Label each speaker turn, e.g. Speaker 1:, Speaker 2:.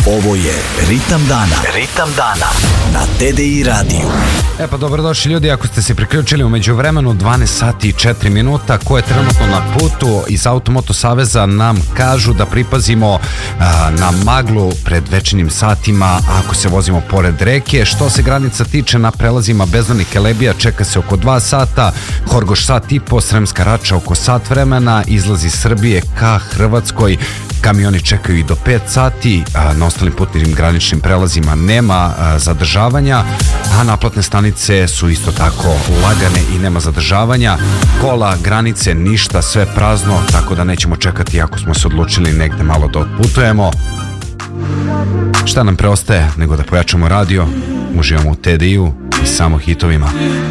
Speaker 1: Ovo je Ritam dana. Ritam dana na TDI radiju.
Speaker 2: Pa dobrodošli ljudi, ako ste se priključili u međuvremenu 12 sati i 4 minuta, ko je trenutno na putu iz Automoto Saveza nam kažu da pripazimo na maglu pred večernjim satima ako se vozimo pored reke. Što se granica tiče, na prelazima Bezdani Kelebija čeka se oko 2 sata, Horgoš sat i po, Sremska Rača oko sat vremena, izlazi Srbije ka Hrvatskoj. Kamioni čekaju i do 5 sati, na ostalim putnim graničnim prelazima nema zadržavanja, a naplatne stanice su isto tako lagane i nema zadržavanja. Kola, granice, ništa, sve prazno, tako da nećemo čekati ako smo se odlučili negde malo da otputujemo. Šta nam preostaje nego da pojačamo radio, uživamo u TDI-u i samo hitovima.